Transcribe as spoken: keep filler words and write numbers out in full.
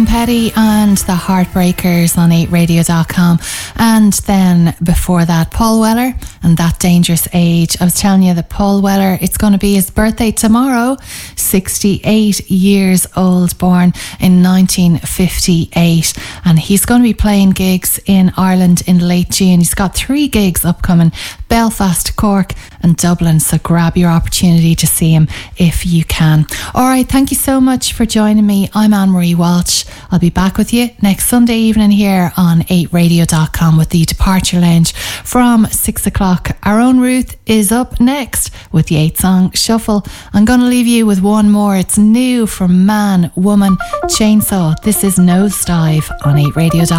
Petty and the Heartbreakers on eight radio dot com. And then before that, Paul Weller and That Dangerous Age. I was telling you that Paul Weller, it's going to be his birthday tomorrow. sixty-eight years old, born in nineteen fifty-eight. And he's going to be playing gigs in Ireland in late June. He's got three gigs upcoming: Belfast, Cork and Dublin. So grab your opportunity to see him if you can. Alright, thank you so much for joining me. I'm Anne-Marie Walsh. I'll be back with you next Sunday evening here on eight radio dot com with the Departure Lounge from six o'clock. Our own Ruth is up next with the eight song shuffle. I'm going to leave you with one more. It's new from Man, Woman, Chainsaw. This is Nosedive on eight radio dot com.